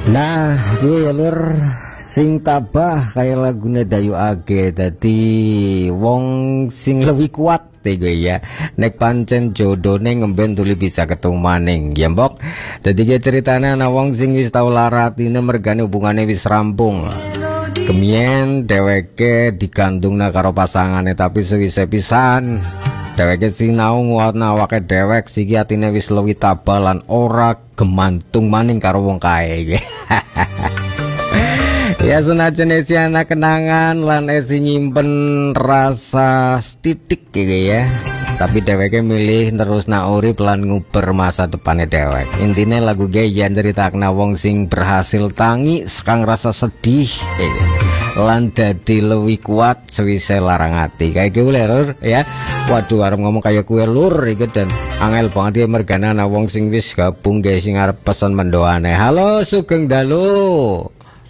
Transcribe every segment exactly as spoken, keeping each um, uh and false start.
Nah, gue ya lur sing tabah kayak lagune Dayu Age dadi wong sing lebih kuat deh gue ya. Nek pancen jodone ngemben tuli bisa ketemu maning ya mbok. Dadi ge ceritane ana wong sing wis tau laratine mergane hubungane wis rampung. Kemien dheweke digandungna karo pasangane tapi sewise pisan dheweke sinau nguatna awake dhewek siki atine wis luwih tabah lan ora gemantung maning karo wong kae. Ya senajan esi anak kenangan lan esi nyimpen rasa titik gitu ya, tapi dheweke milih terus nauri pelan nguber masa depannya dhewek. Intinya lagu geyan ceritakna wong sing berhasil tangi sekang rasa sedih gitu. Lan dadi lebih kuat sewise larang hati kayak gue lur ya. Waduh arep ngomong kayak kue lur iki dan angel banget ya mergana ana wong sing wis gabung guys sing arep pesan mendoane. Halo Sugeng Dalu.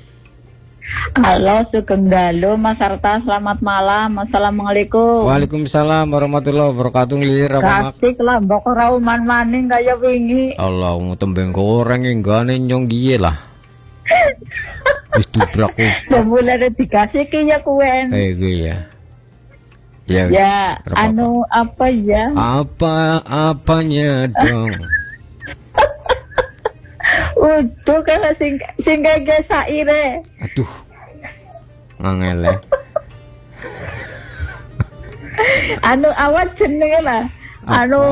Halo Sugeng Dalu, Mas Arta, selamat malam. Assalamualaikum. Waalaikumsalam warahmatullahi wabarakatuh. Lilir apa mak? Kasih kelompok ora uman maning kaya wingi. Allah mau tembeng goreng enggane nyong giye lah. Wis dubrak ku. Ya mulai dikasih ki ya kuen. Eh gue ya. Ya, ya anu apa ya? Apa apanya dong? Udah kalau sing sing gege saire. Aduh. Angel. Anu awak jenenge lah. Anu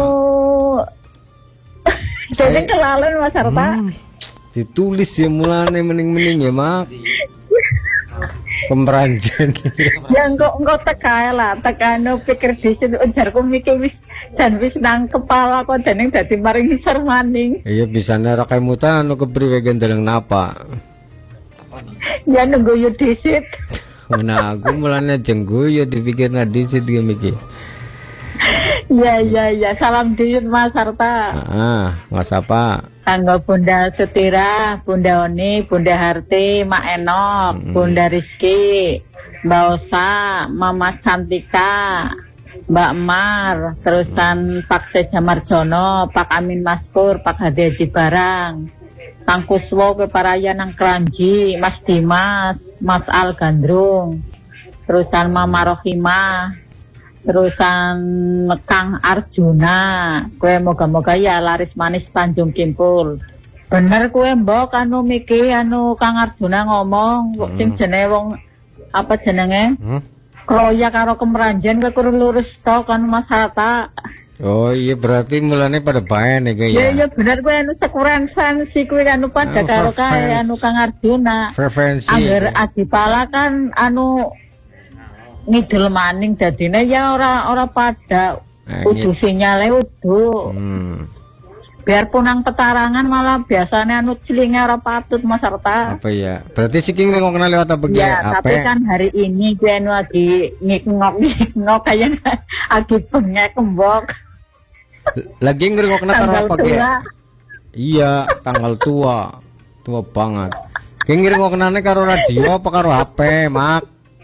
jeneng kelalen Mas Arta. Hmm, ditulis ya mulane mending-mending ya, Mak. Pemberanjen. Ya engko engko tekae lah, tekano pikir dhisik ujarku mikir wis jan wis nang kepala kok dening dadi maring ngisor maning. Iya bisane ra kaya mutan anu kepriwe gendeleng napa. Ya nunggu yo disit. Nah aku mulane jengguyu dipikirna disit ge mikir. Ya ya ya salam diut Mas Arta. Heeh, Mas apa? Kanggo Bunda Setira, Bunda Oni, Bunda Harti, Mak Enok, hmm. Bunda Rizky, Mbak Osa, Mama Cantika, Mbak Mar, terusan Pak Seja Marjono, Pak Amin Maskur, Pak Hadi Haji Barang, Kang Kuswo ke Paraya nang Kranji, Mas Dimas, Mas Al Gandrung, terusan Mama Rohimah, terusan Kang Arjuna, kue moga-moga ya laris manis Tanjung Kimpul. Bener kue mbok anu miki anu Kang Arjuna ngomong hmm. sing jenenge wong apa jenenge? Hmm? Kroya karo kemeranjen kue kurang lurus to kan Mas Hatta. Oh iya berarti mulane pada bae nih ya. Iya iya bener kue anu sekuran fansi kue anu pada oh, karo kae anu Kang Arjuna. Frekuensi. Angger Adipala kan anu ngidul maning dadine ya ora ora pada eh, udu sinyale udu hmm. biarpun nang petarangan malah biasanya anu cilingnya ora patut Mas Arta. Apa ya berarti si King ngok kenal lewat apa gitu ya tapi kan hari ini gue anu lagi ngik-ngok ngik-ngok kayak lagi bengek kembok lagi ngok kenal karo apa gitu iya tanggal tua tua banget King ngok kenalnya karo radio apa karo H P mak.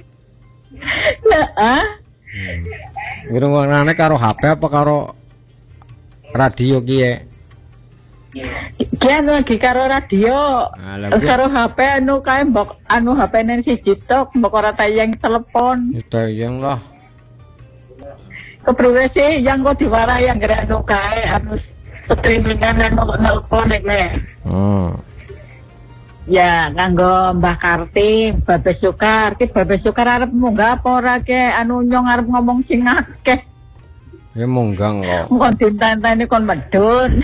Heeh. Hmm. Ngrungokne karo H P apa karo radio kiye? Kiye lagi karo radio. Nah, karo H P anu kae mbok anu H P nang siji tok mbok ora tayang telepon. Tayang lah. Kepriwe sih yang kok diwarai yang gara anu kae anu streamingan anu nelpon iki. Hmm. Ya, kanggo Mbah Karti, Babes Sukar, ki Babes Sukar arep munggah apa ora ke anu nyong arep ngomong sing akeh. Ya munggah kok. Kon ditantani kon medun.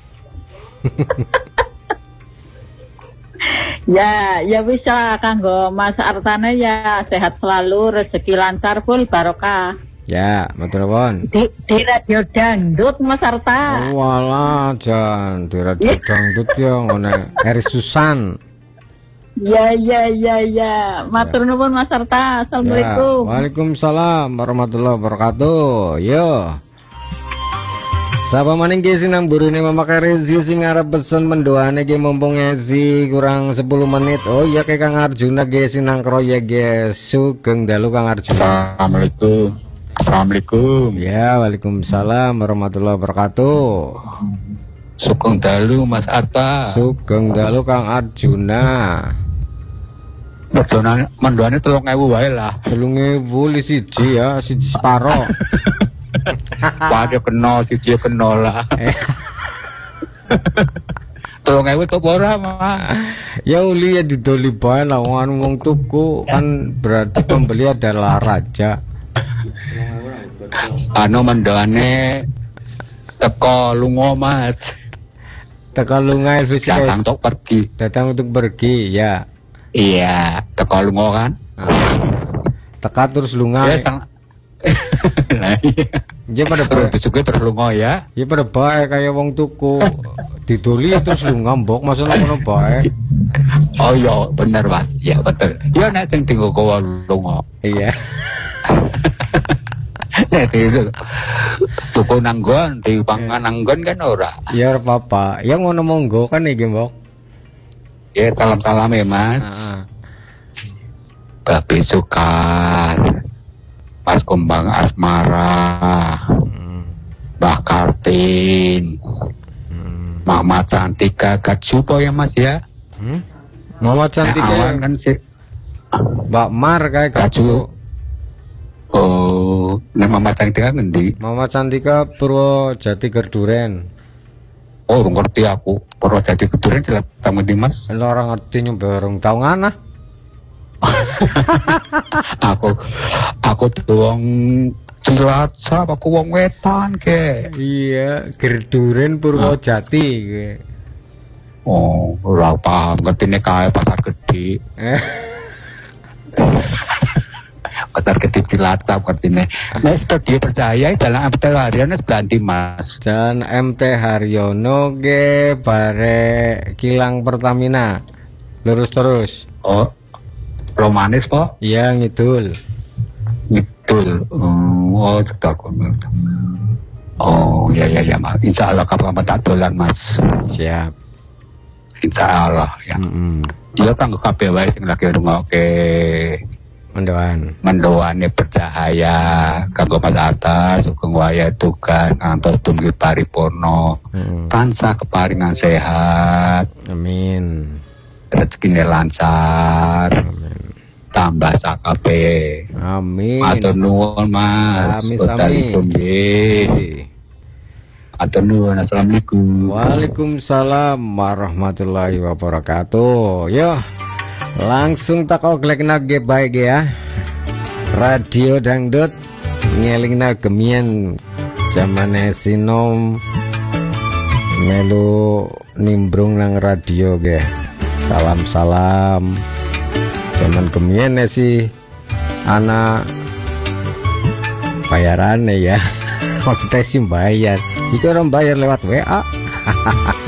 Ya, ya bisa kanggo Mas Artana ya sehat selalu, rezeki lancar full barokah. Ya, matur nuwun. Di, di radio dangdut Mas Arta. Oh, walah, jan di radio dangdut ya ngene Eri Susan. Ya ya ya ya, matur nuwun Mas Arta. Assalamualaikum. Ya, waalaikumsalam warahmatullahi wabarakatuh. Yo. Sapa maning ki sinang burine memakai rezi sing arep pesen mendoane ki mumpung ngesi kurang sepuluh menit. Oh iya ke Kang Arjuna ki sinang kroya ki Sugeng Dalu Kang Arjuna. Assalamualaikum. Assalamualaikum. Ya, waalaikumsalam warahmatullahi wabarakatuh. Sugeng dalu Mas Arta. Sugeng dalu Kang Arjuna. Mendonane mendonane telung ewu wae lah. telung ewu li siji ya, siji separo. Waduh kena siji kena lah. Telung ewu kok ora, Mas. Ya uli ya didoli bae lah wong wong tuku kan berarti pembeli adalah raja. Anu mendone teko lunga Mas. Teko lunga Elvis Datang untuk pergi. Datang untuk pergi ya. Iya, teko lunga kan. Teka terus lunga. Ya tang. Lah iya. Ya pada Terus disuke terus lunga ya. ya pada bae kayak wong tuku didoli terus lunga mbok maksudnya ngono bae. Oh iya, bener Mas. Ya betul. Ya nek sing tinggo kowe lunga. Iya. Nek itu tuku nanggon, dipangan nanggon kan ora. Ya ora apa-apa. Ya ngono monggo kan iki mbok. Ya salam-salam ya Mas. Heeh. Babi Sukar, Mas Kumbang Asmara, Mbah Kartin, Mama Cantika Gatsupo ya Mas ya. Hmm? Mama cantik Nah, ya. awan kan si Mbak Mar kayak Gatsu. gacu. Oh, nah Mama Cantika ngendi? Mama Cantika Purwojati Gerduren. Oh, ngerti aku. Purwojati Gerduren jelas tamu di Mas. Lo orang ngerti nyoba orang tau ngana. aku aku doang Cilacap, aku wong wetan ke. Iya, Gerduren Purwojati. Oh, ora paham ngertine kae pasar gede. Eh, Pasar gede Cilacap ngertine. Nek studio percaya dalam M T Haryono sebelah ndi Mas? Jalan M T Haryono ge bare kilang Pertamina. Lurus terus. Oh, romanis po? Iya ngidul. Betul. Oh, cedak. Oh, ya ya ya Mas. Insya Allah kapan tak dolan Mas. Siap. Insya Allah ya. Mm-mm. Iya kanggo kabeh wae sing lagi rungokke Mendoan. mendoane bercahaya kanggo Mas Arta sugeng waya tugas ngantos tumgi paripurna. Mm-mm. Tansah keparingan sehat, Amin. rezekine lancar, Amin. tambah sakabe. Amin. Matur nuwun Mas. Sami-sami. Utalipun nggih. Oke. Matur nuwun. Assalamualaikum. Waalaikumsalam warahmatullahi wabarakatuh. Yo, langsung takau glekna ge baik ya. Radio Dangdut ngelingna gemian zamane sinom melu nimbrung nang radio ge. Salam-salam. Zaman gemian sih anak bayarannya ya. Maksudnya sih bayar. Jika orang bayar lewat W A